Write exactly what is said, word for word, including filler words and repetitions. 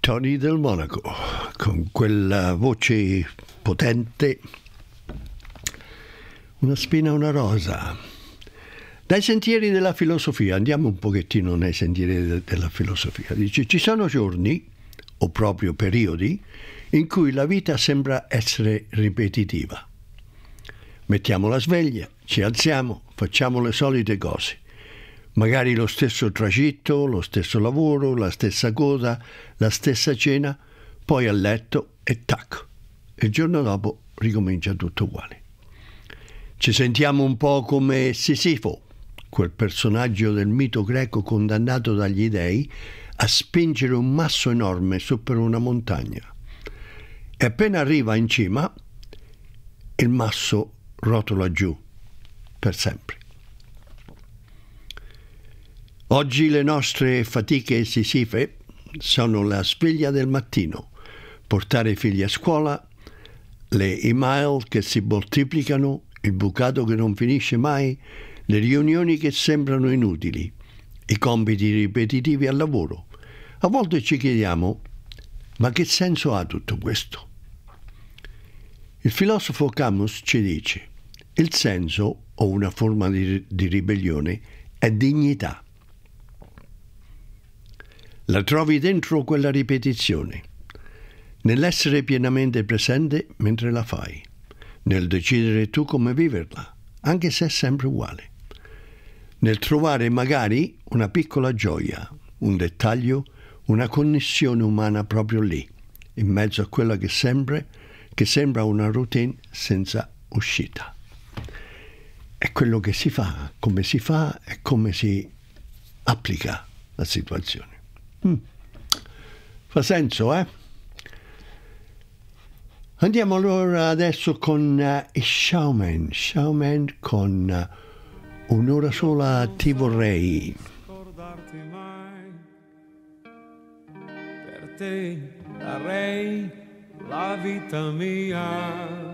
Tony del Monaco, con quella voce potente, una spina, una rosa. Dai sentieri della filosofia, andiamo un pochettino nei sentieri de- della filosofia. Dice, ci sono giorni, o proprio periodi, in cui la vita sembra essere ripetitiva. Mettiamo la sveglia, ci alziamo, facciamo le solite cose. Magari lo stesso tragitto, lo stesso lavoro, la stessa cosa, la stessa cena, poi a letto e tac. Il giorno dopo ricomincia tutto uguale. Ci sentiamo un po' come Sisifo, quel personaggio del mito greco condannato dagli dei a spingere un masso enorme su per una montagna. E appena arriva in cima, il masso rotola giù per sempre. Oggi le nostre fatiche sisife sono la sveglia del mattino, portare i figli a scuola, le email che si moltiplicano, il bucato che non finisce mai, le riunioni che sembrano inutili, i compiti ripetitivi al lavoro. A volte ci chiediamo, ma che senso ha tutto questo? Il filosofo Camus ci dice, il senso, o una forma di, di ribellione, è dignità. La trovi dentro quella ripetizione, nell'essere pienamente presente mentre la fai, nel decidere tu come viverla, anche se è sempre uguale, nel trovare magari una piccola gioia, un dettaglio, una connessione umana proprio lì, in mezzo a quella che sembra, che sembra una routine senza uscita. È quello che si fa, come si fa e come si applica la situazione. Mm. Fa senso, eh? Andiamo allora adesso con uh, i Showman, Showman con uh, Un'ora sola ti vorrei. Scordarti mai, per te darei la vita mia.